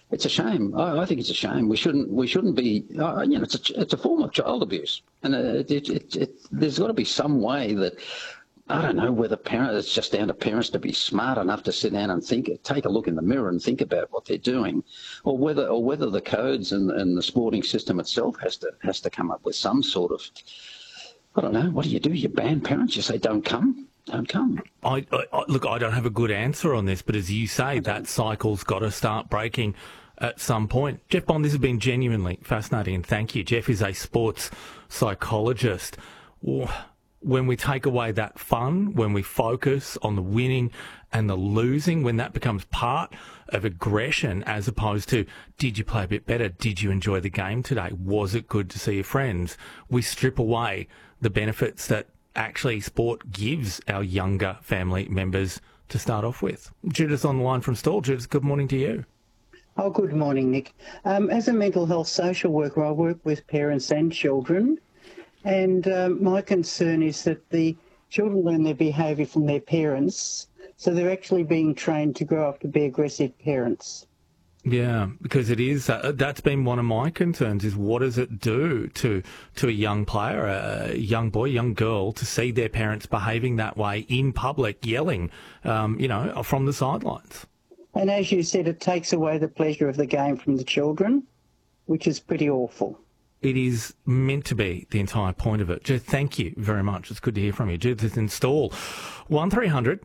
It's a shame. I think it's a shame. We shouldn't be. It's a form of child abuse, and there's got to be some way that. I don't know whether it's just down to parents to be smart enough to sit down and take a look in the mirror and think about what they're doing, or whether the codes and the sporting system itself has to come up with some sort of. I don't know. What do? You ban parents? You say don't come. Don't come. Look, I don't have a good answer on this, but as you say, that cycle's got to start breaking at some point. Jeff Bond, this has been genuinely fascinating, and thank you. Jeff is a sports psychologist. When we take away that fun, when we focus on the winning and the losing, when that becomes part of aggression as opposed to, did you play a bit better? Did you enjoy the game today? Was it good to see your friends? We strip away the benefits that actually sport gives our younger family members to start off with. Judith on the line from Stawell. Judith, good morning to you. Oh, good morning, Nick. As a mental health social worker, I work with parents and children. And my concern is that the children learn their behaviour from their parents, so they're actually being trained to grow up to be aggressive parents. Yeah, because it is. That's been one of my concerns, is what does it do to a young player, a young boy, young girl, to see their parents behaving that way in public, yelling, from the sidelines? And as you said, it takes away the pleasure of the game from the children, which is pretty awful. It is meant to be the entire point of it. Judith, thank you very much. It's good to hear from you. Judith in Stawell. 1300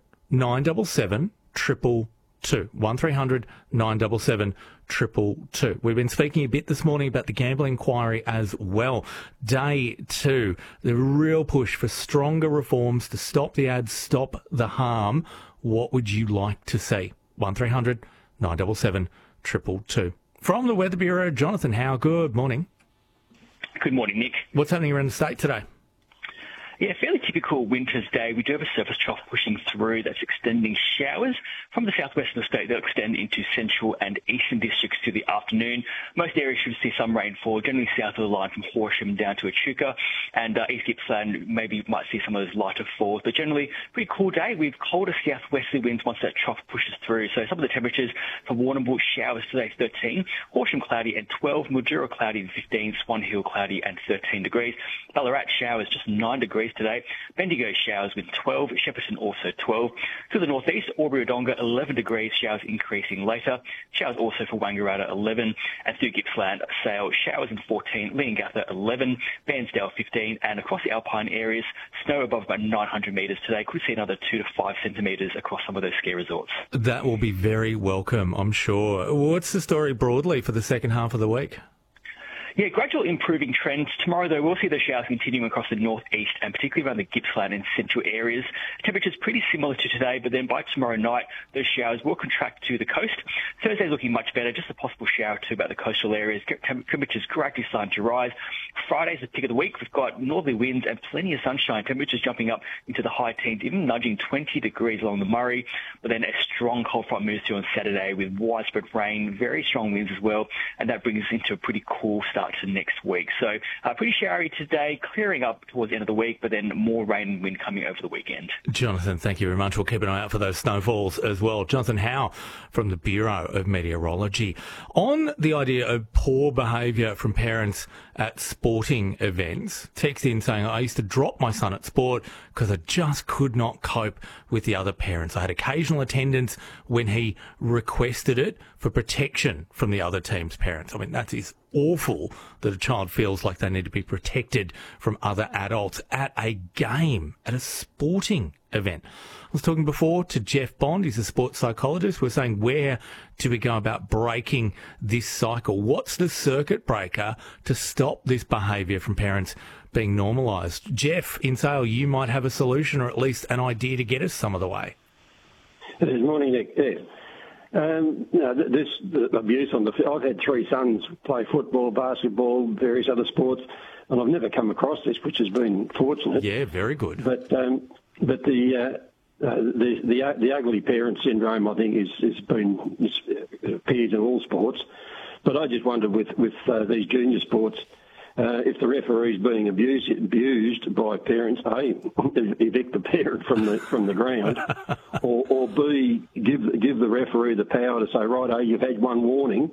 977 222. 1300 977 222. We've been speaking a bit this morning about the gambling inquiry as well. Day 2, the real push for stronger reforms to stop the ads, stop the harm. What would you like to see? 1300 977 222. From the Weather Bureau, Jonathan Howe, good morning. Good morning, Nick. What's happening around the state today? Yeah, fairly typical winter's day. We do have a surface trough pushing through that's extending showers from the southwest of the state. They'll extend into central and eastern districts to the afternoon. Most areas should see some rainfall, generally south of the line from Horsham down to Echuca, and East Gippsland maybe might see some of those lighter falls. But generally, pretty cool day. We've colder southwesterly winds once that trough pushes through. So some of the temperatures for Warrnambool showers today 13, Horsham cloudy and 12, Mildura cloudy and 15, Swan Hill cloudy and 13 degrees. Ballarat showers just 9 degrees today. Bendigo showers with 12, Shepparton also 12. To the northeast, Albury-Wodonga 11 degrees, showers increasing later. Showers also for Wangaratta 11, and through Gippsland, Sale showers in 14, Leongatha 11, Bairnsdale 15, and across the alpine areas, snow above about 900 metres today. Could see another 2 to 5 centimetres across some of those ski resorts. That will be very welcome, I'm sure. What's the story broadly for the second half of the week? Yeah, gradual improving trends. Tomorrow, though, we'll see the showers continuing across the northeast and particularly around the Gippsland and central areas. Temperatures pretty similar to today, but then by tomorrow night, those showers will contract to the coast. Thursday's looking much better, just a possible shower or two about the coastal areas. Temperatures gradually starting to rise. Friday's the pick of the week. We've got northerly winds and plenty of sunshine. Temperatures jumping up into the high teens, even nudging 20 degrees along the Murray. But then a strong cold front moves through on Saturday with widespread rain, very strong winds as well, and that brings us into a pretty cool start to next week. So pretty showery today, clearing up towards the end of the week, but then more rain and wind coming over the weekend. Jonathan, thank you very much. We'll keep an eye out for those snowfalls as well. Jonathan Howe from the Bureau of Meteorology. On the idea of poor behaviour from parents at sporting events, text in saying, I used to drop my son at sport because I just could not cope with the other parents. I had occasional attendance when he requested it for protection from the other team's parents. I mean, that is awful that a child feels like they need to be protected from other adults at a game, at a sporting event. I was talking before to Jeff Bond. He's a sports psychologist. We're saying, where do we go about breaking this cycle? What's the circuit breaker to stop this behaviour from parents being normalised? Jeff, in Sale, you might have a solution or at least an idea to get us some of the way. Good morning, Nick. Yeah. This abuse on the field. I've had 3 sons play football, basketball, various other sports, and I've never come across this, which has been fortunate. Yeah, very good. But the ugly parent syndrome, I think, appears in all sports. But I just wondered with these junior sports, if the referee's being abused by parents, A, evict the parent from the ground, or B, give the referee the power to say, right, you've had one warning,